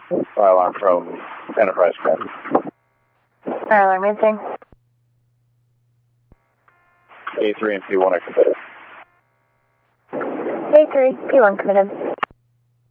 Fire alarm from Enterprise Craft. Fire alarm answering. A3 and P1 are committed. A3, P1 committed.